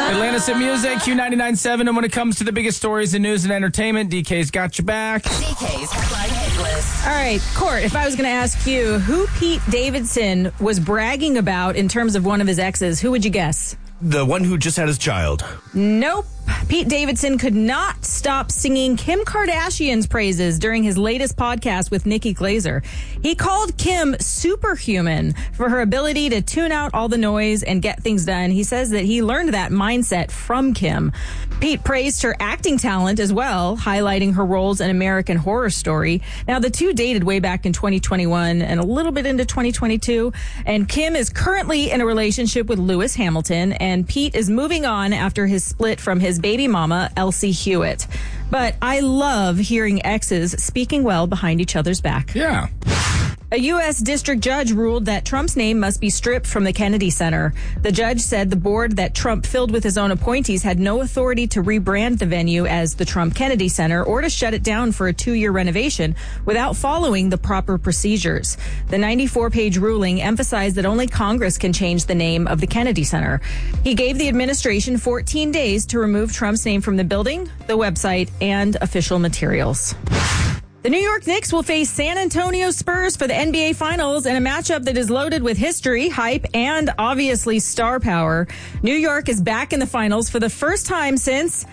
Atlantis at Music, Q99.7. And when it comes to the biggest stories in news and entertainment, DK's got your back. DK's Headline Hit List. All right, Court, if I was going to ask you who Pete Davidson was bragging about in terms of one of his exes, who would you guess? The one who just had his child. Nope. Pete Davidson could not stop singing Kim Kardashian's praises during his latest podcast with Nikki Glaser. He called Kim superhuman for her ability to tune out all the noise and get things done. He says that he learned that mindset from Kim. Pete praised her acting talent as well, highlighting her roles in American Horror Story. Now, the two dated way back in 2021 and a little bit into 2022, and Kim is currently in a relationship with Lewis Hamilton, and Pete is moving on after his split from his baby mama, Elsie Hewitt. But I love hearing exes speaking well behind each other's back. Yeah. A U.S. district judge ruled that Trump's name must be stripped from the Kennedy Center. The judge said the board that Trump filled with his own appointees had no authority to rebrand the venue as the Trump Kennedy Center or to shut it down for a 2-year renovation without following the proper procedures. The 94-page ruling emphasized that only Congress can change the name of the Kennedy Center. He gave the administration 14 days to remove Trump's name from the building, the website, and official materials. The New York Knicks will face San Antonio Spurs for the NBA Finals in a matchup that is loaded with history, hype, and obviously star power. New York is back in the finals for the first time since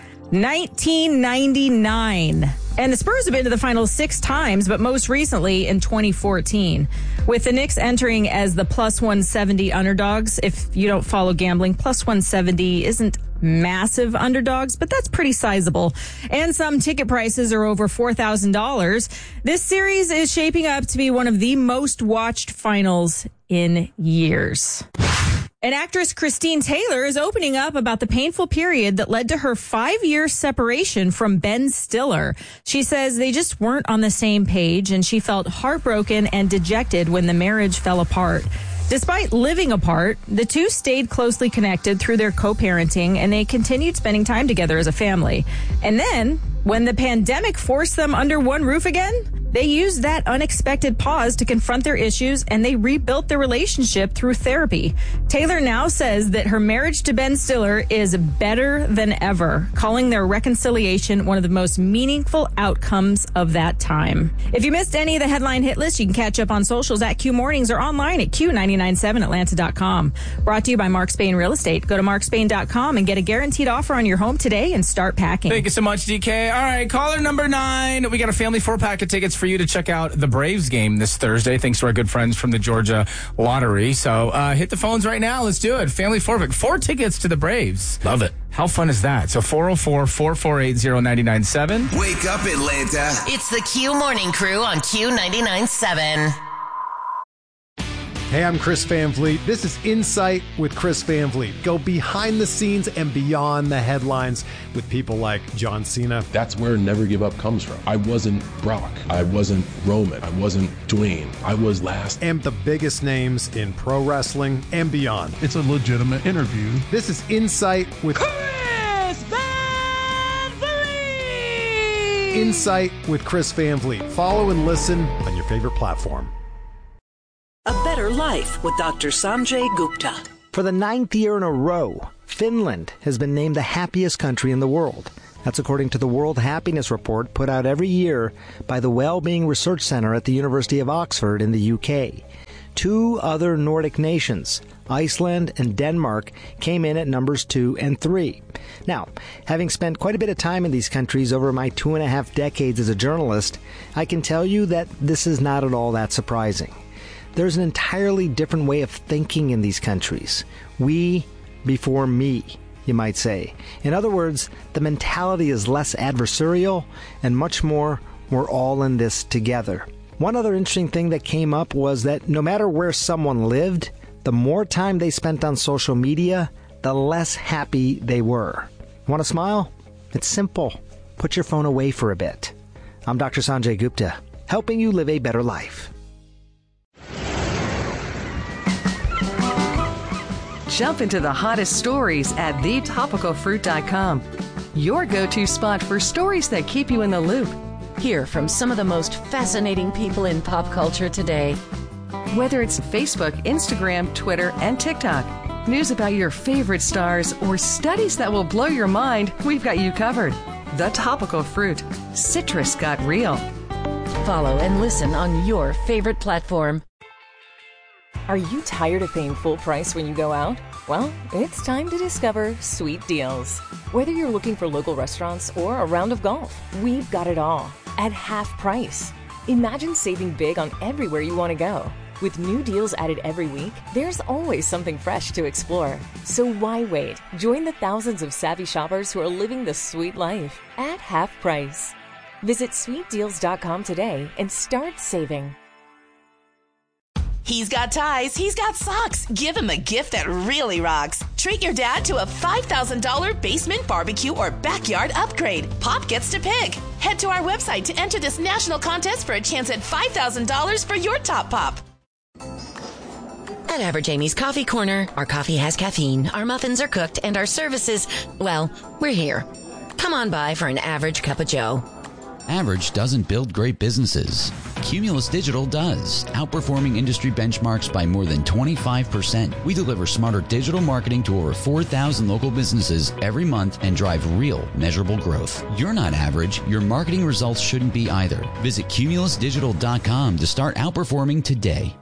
1999. And the Spurs have been to the finals 6 times, but most recently in 2014. With the Knicks entering as the plus 170 underdogs, if you don't follow gambling, plus 170 isn't massive underdogs, but that's pretty sizable. And some ticket prices are over $4,000. This series is shaping up to be one of the most watched finals in years. And actress Christine Taylor is opening up about the painful period that led to her 5-year separation from Ben Stiller. She says they just weren't on the same page, and she felt heartbroken and dejected when the marriage fell apart. Despite living apart, the two stayed closely connected through their co-parenting, and they continued spending time together as a family. And then, when the pandemic forced them under one roof again, they used that unexpected pause to confront their issues, and they rebuilt their relationship through therapy. Taylor now says that her marriage to Ben Stiller is better than ever, calling their reconciliation one of the most meaningful outcomes of that time. If you missed any of the headline hit list, you can catch up on socials at Q Mornings or online at Q997Atlanta.com. Brought to you by Mark Spain Real Estate. Go to markspain.com and get a guaranteed offer on your home today and start packing. Thank you so much, DK. All right, caller number 9. We got a family 4-pack of tickets for you to check out the Braves game this Thursday, thanks to our good friends from the Georgia Lottery. So hit the phones right now. Let's do it. Family 4-pack. 4 tickets to the Braves. Love it. How fun is that? So 404-448-0997. Wake up, Atlanta. It's the Q Morning Crew on Q99.7. Hey, I'm Chris Van Vliet. This is Insight with Chris Van Vliet. Go behind the scenes and beyond the headlines with people like John Cena. That's where Never Give Up comes from. I wasn't Brock. I wasn't Roman. I wasn't Dwayne. I was last. And the biggest names in pro wrestling and beyond. It's a legitimate interview. This is Insight with Chris Van Vliet! Insight with Chris Van Vliet. Follow and listen on your favorite platform. A Better Life with Dr. Sanjay Gupta. For the 9th year in a row, Finland has been named the happiest country in the world. That's according to the World Happiness Report put out every year by the Wellbeing Research Centre at the University of Oxford in the UK. 2 other Nordic nations, Iceland and Denmark, came in at numbers 2 and 3. Now, having spent quite a bit of time in these countries over my 2.5 decades as a journalist, I can tell you that this is not at all that surprising. There's an entirely different way of thinking in these countries. We before me, you might say. In other words, the mentality is less adversarial and much more, we're all in this together. One other interesting thing that came up was that no matter where someone lived, the more time they spent on social media, the less happy they were. Want to smile? It's simple. Put your phone away for a bit. I'm Dr. Sanjay Gupta, helping you live a better life. Jump into the hottest stories at thetopicalfruit.com. Your go-to spot for stories that keep you in the loop. Hear from some of the most fascinating people in pop culture today. Whether it's Facebook, Instagram, Twitter, and TikTok, News about your favorite stars, or studies that will blow your mind, we've got you covered. The Topical Fruit. Citrus got real. Follow and listen on your favorite platform. Are you tired of paying full price when you go out? Well, it's time to discover Sweet Deals. Whether you're looking for local restaurants or a round of golf, we've got it all at half price. Imagine saving big on everywhere you want to go. With new deals added every week, there's always something fresh to explore. So why wait? Join the thousands of savvy shoppers who are living the sweet life at half price. Visit sweetdeals.com today and start saving. He's got ties, he's got socks. Give him a gift that really rocks. Treat your dad to a $5,000 basement barbecue or backyard upgrade. Pop gets to pick. Head to our website to enter this national contest for a chance at $5,000 for your top pop. At Average Amy's Coffee Corner, our coffee has caffeine, our muffins are cooked, and our services, well, we're here. Come on by for an average cup of joe. Average doesn't build great businesses. Cumulus Digital does, outperforming industry benchmarks by more than 25%. We deliver smarter digital marketing to over 4,000 local businesses every month and drive real, measurable growth. You're not average. Your marketing results shouldn't be either. Visit cumulusdigital.com to start outperforming today.